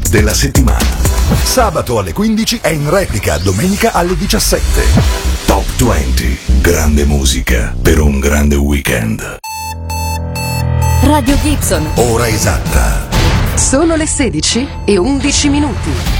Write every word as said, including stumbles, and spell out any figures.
hit della settimana. Sabato alle quindici e in replica domenica alle diciassette. Top venti. Grande musica per un grande weekend. Radio Gibson. Ora esatta. Sono le sedici e undici minuti.